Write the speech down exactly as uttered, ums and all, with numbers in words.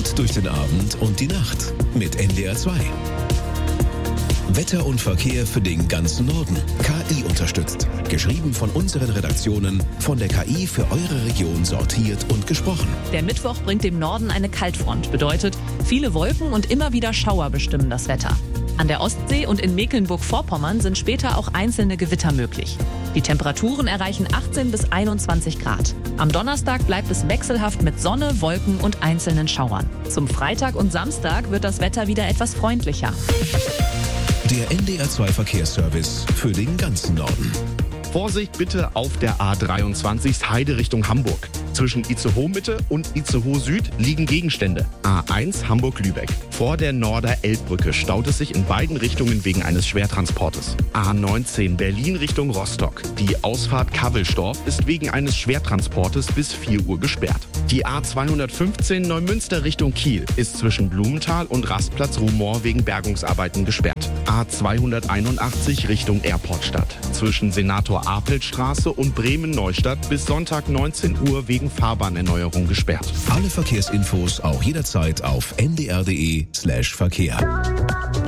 Gut durch den Abend und die Nacht mit N D R zwei. Wetter und Verkehr für den ganzen Norden. K I unterstützt. Geschrieben von unseren Redaktionen, von der K I für eure Region sortiert und gesprochen. Der Mittwoch bringt dem Norden eine Kaltfront. Bedeutet, viele Wolken und immer wieder Schauer bestimmen das Wetter. An der Ostsee und in Mecklenburg-Vorpommern sind später auch einzelne Gewitter möglich. Die Temperaturen erreichen achtzehn bis einundzwanzig Grad. Am Donnerstag bleibt es wechselhaft mit Sonne, Wolken und einzelnen Schauern. Zum Freitag und Samstag wird das Wetter wieder etwas freundlicher. Der N D R zwei Verkehrsservice für den ganzen Norden. Vorsicht bitte auf der A dreiundzwanzig Heide Richtung Hamburg. Zwischen Itzehoe-Mitte und Itzehoe-Süd liegen Gegenstände. A eins Hamburg-Lübeck. Vor der Norder-Elbbrücke staut es sich in beiden Richtungen wegen eines Schwertransportes. A neunzehn Berlin Richtung Rostock. Die Ausfahrt Kavelstorf ist wegen eines Schwertransportes bis vier Uhr gesperrt. Die A zweihundertfünfzehn Neumünster Richtung Kiel ist zwischen Blumenthal und Rastplatz Rumor wegen Bergungsarbeiten gesperrt. A zweihunderteinundachtzig Richtung Airportstadt. Zwischen Senator-Apelt-Straße und Bremen-Neustadt bis Sonntag neunzehn Uhr wegen Fahrbahnerneuerung gesperrt. Alle Verkehrsinfos auch jederzeit auf n d r punkt d e slash Verkehr.